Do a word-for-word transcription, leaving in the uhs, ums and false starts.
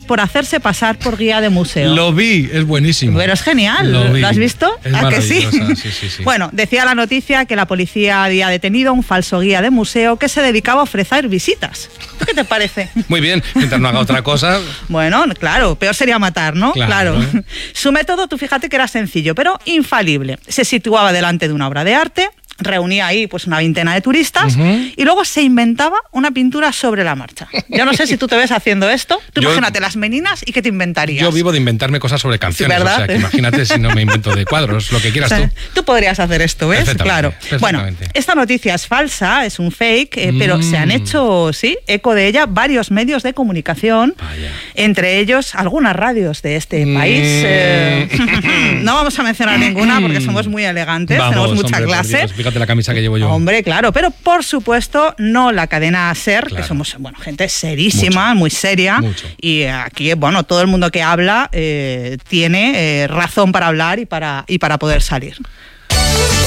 por hacerse pasar por guía de museo. Lo vi, es buenísimo. Pero es genial, Lo, ¿lo has visto? Es ¿A que sí? sí, sí, sí. Bueno, decía la noticia que la policía había detenido a un falso guía de museo que se dedicaba a ofrecer visitas. ¿Qué te parece? Muy bien, mientras no haga otra cosa. Bueno, claro, peor sería matar, ¿no? Claro. claro. Su método, tú fíjate que era sencillo, pero infalible. Se situaba delante de una obra de arte, reunía ahí pues una veintena de turistas uh-huh. y luego se inventaba una pintura sobre la marcha. Yo no sé si tú te ves haciendo esto. Tú yo, imagínate las meninas y ¿qué te inventarías? Yo vivo de inventarme cosas sobre canciones, sí, ¿verdad? O sea, que imagínate si no me invento de cuadros, lo que quieras, o sea, tú. Tú podrías hacer esto, ¿ves? Claro. Bueno, esta noticia es falsa, es un fake, eh, mm. pero se han hecho, sí, eco de ella varios medios de comunicación, Vaya. entre ellos algunas radios de este mm. país. Eh, no vamos a mencionar ninguna porque somos muy elegantes, vamos, tenemos mucha hombre, clase. Fíjate la camisa que llevo yo. Hombre, claro, pero por supuesto no la cadena SER, claro. que somos, bueno, gente serísima, mucho, muy seria. Mucho. Y aquí, bueno, todo el mundo que habla eh, tiene eh, razón para hablar y para, y para poder salir.